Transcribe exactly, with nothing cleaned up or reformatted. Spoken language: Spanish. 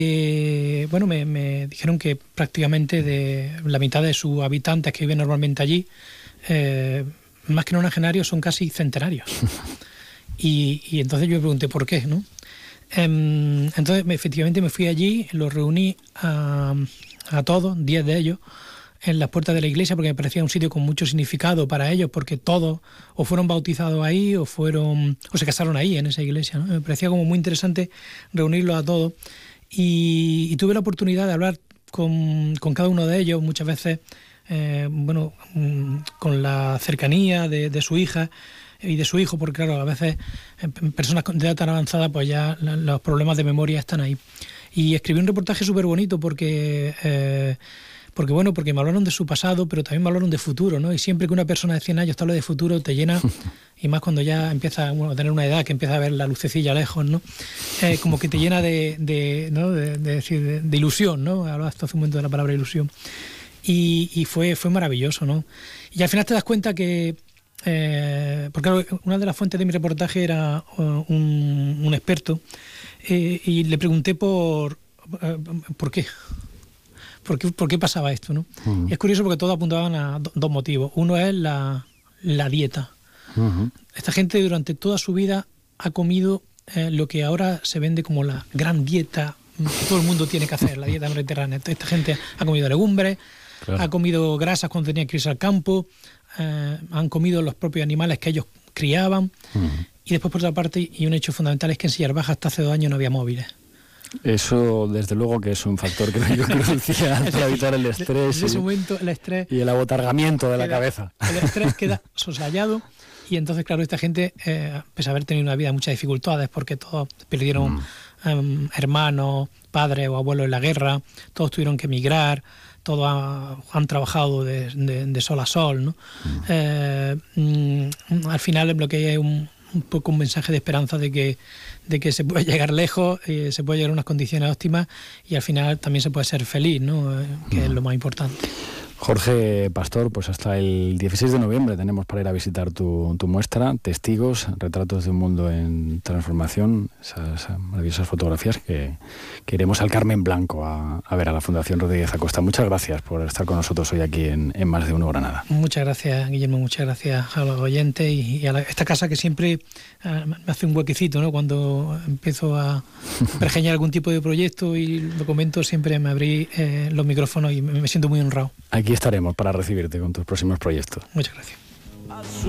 Eh, bueno, me, me dijeron que prácticamente de la mitad de sus habitantes que viven normalmente allí, eh, más que nonagenarios, son casi centenarios. Y, y entonces yo me pregunté por qué, ¿no? Eh, entonces efectivamente me fui allí, los reuní a, a todos, diez de ellos, en las puertas de la iglesia, porque me parecía un sitio con mucho significado para ellos, porque todos o fueron bautizados ahí o fueron o se casaron ahí en esa iglesia, ¿no? Me parecía como muy interesante reunirlos a todos y, y tuve la oportunidad de hablar con, con cada uno de ellos, muchas veces eh, bueno, con la cercanía de, de su hija y de su hijo, porque claro, a veces en personas de edad tan avanzada pues ya los problemas de memoria están ahí. Y escribí un reportaje súper bonito porque... Eh, Porque bueno, porque me hablaron de su pasado, pero también me hablaron de futuro, ¿no? Y siempre que una persona de cien años te habla de futuro, te llena, y más cuando ya empieza bueno, a tener una edad que empieza a ver la lucecilla lejos, ¿no? Eh, como que te llena de, de, ¿no? de, de, decir, de, de ilusión, ¿no? Hablaste hace un momento de la palabra ilusión. Y, y fue, fue maravilloso, ¿no? Y al final te das cuenta que... Eh, porque claro, una de las fuentes de mi reportaje era uh, un, un experto, eh, y le pregunté por... Uh, ¿por qué? ¿Por qué, ¿Por qué pasaba esto, no? Uh-huh. Es curioso porque todos apuntaban a do, dos motivos. Uno es la, la dieta. Uh-huh. Esta gente durante toda su vida ha comido eh, lo que ahora se vende como la gran dieta que todo el mundo tiene que hacer, la dieta mediterránea. Esta gente ha comido legumbres, claro. Ha comido grasas cuando tenía que irse al campo, eh, han comido los propios animales que ellos criaban. Uh-huh. Y después, por otra parte, y un hecho fundamental es que en Sillar Baja hasta hace dos años no había móviles. Eso, desde luego, que es un factor que yo crucial para evitar el estrés, en ese momento, el estrés y el abotargamiento de queda, la cabeza. El estrés queda soslayado y entonces, claro, esta gente, eh, pese a haber tenido una vida de muchas dificultades, porque todos perdieron mm. um, hermanos, padres o abuelos en la guerra, todos tuvieron que emigrar, todos ha, han trabajado de, de, de sol a sol, ¿no? Mm. Eh, mm, al final lo que hay es un, un poco un mensaje de esperanza de que de que se puede llegar lejos, eh, se puede llegar a unas condiciones óptimas y al final también se puede ser feliz, ¿no? Eh, que mm. es lo más importante. Jorge Pastor, pues hasta el dieciséis de noviembre tenemos para ir a visitar tu, tu muestra, Testigos, retratos de un mundo en transformación, esas maravillosas fotografías que, que iremos al Carmen Blanco a, a ver a la Fundación Rodríguez Acosta. Muchas gracias por estar con nosotros hoy aquí en, en Más de Uno Granada. Muchas gracias, Guillermo, muchas gracias a los oyentes y, y a la, esta casa que siempre uh, me hace un huequecito, ¿no? Cuando empiezo a pergeñar algún tipo de proyecto y lo comento, siempre me abrí eh, los micrófonos y me, me siento muy honrado. Aquí estaremos para recibirte con tus próximos proyectos. Muchas gracias.